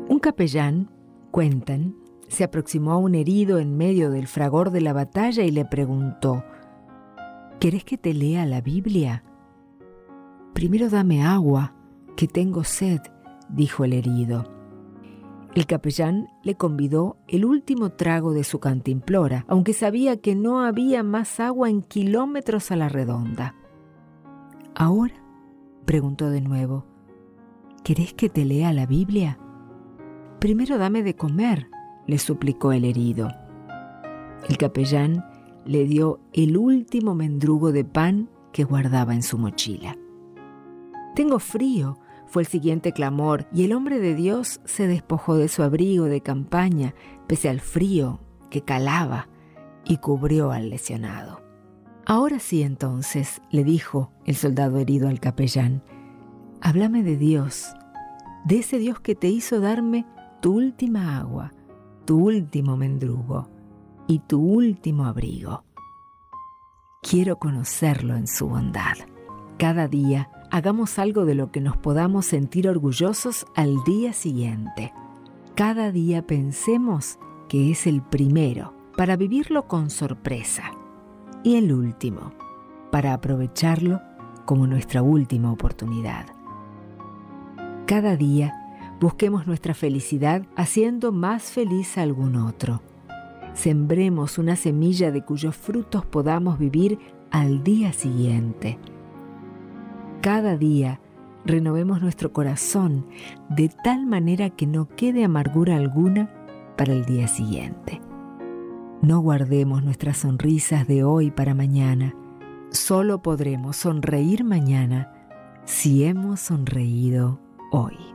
Un capellán, cuentan, se aproximó a un herido en medio del fragor de la batalla y le preguntó: ¿Querés que te lea la Biblia? Primero dame agua, que tengo sed, dijo el herido. El capellán le convidó el último trago de su cantimplora, aunque sabía que no había más agua en kilómetros a la redonda. ¿Ahora? Preguntó de nuevo. ¿Querés que te lea la Biblia? Primero dame de comer, le suplicó el herido. El capellán le dio el último mendrugo de pan que guardaba en su mochila. Tengo frío, fue el siguiente clamor, y el hombre de Dios se despojó de su abrigo de campaña, pese al frío que calaba, y cubrió al lesionado. Ahora sí, entonces, le dijo el soldado herido al capellán, háblame de Dios, de ese Dios que te hizo darme tu última agua, tu último mendrugo y tu último abrigo. Quiero conocerlo en su bondad. Cada día hagamos algo de lo que nos podamos sentir orgullosos al día siguiente. Cada día pensemos que es el primero para vivirlo con sorpresa y el último para aprovecharlo como nuestra última oportunidad. Cada día busquemos nuestra felicidad haciendo más feliz a algún otro. Sembremos una semilla de cuyos frutos podamos vivir al día siguiente. Cada día renovemos nuestro corazón de tal manera que no quede amargura alguna para el día siguiente. No guardemos nuestras sonrisas de hoy para mañana. Solo podremos sonreír mañana si hemos sonreído hoy.